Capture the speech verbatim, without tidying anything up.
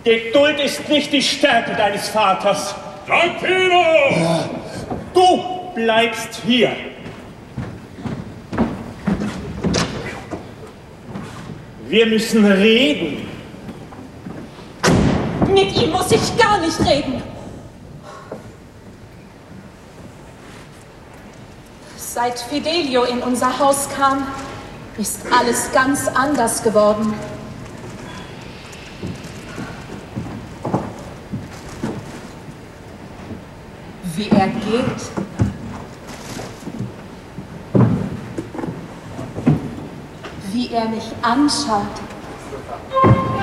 Geduld ist nicht die Stärke deines Vaters. Tranquilo! Du bleibst hier. Wir müssen reden. Mit ihm muss ich gar nicht reden. Seit Fidelio in unser Haus kam, ist alles ganz anders geworden. Wie er geht. Wie er mich anschaut.